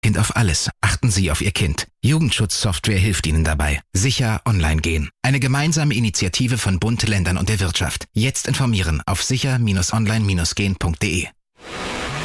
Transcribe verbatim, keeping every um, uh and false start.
Kind auf alles. Achten Sie auf Ihr Kind. Jugendschutzsoftware hilft Ihnen dabei. Sicher online gehen. Eine gemeinsame Initiative von Bund, Ländern und der Wirtschaft. Jetzt informieren auf sicher Bindestrich online Bindestrich gehen Punkt de.